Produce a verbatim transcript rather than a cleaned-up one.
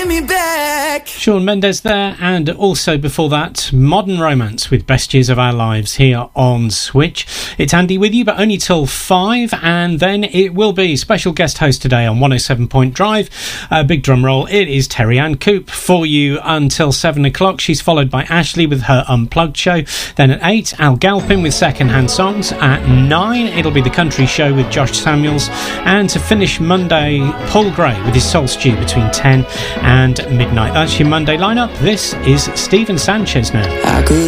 me back. Shawn Mendes there, and also before that, Modern Romance with Best Years of Our Lives here on Switch. It's Andy with you, but only till five, and then it will be special guest host today on one oh seven Point Drive. Uh, big drum roll, it is Terry Ann Coop for you until seven o'clock. She's followed by Ashley with her Unplugged show. Then at eight, Al Galpin with Secondhand Songs. At nine, it'll be the Country Show with Josh Samuels. And to finish Monday, Paul Gray with his Soul Stew between ten and midnight. That's your Monday lineup. This is Stephen Sanchez now. I could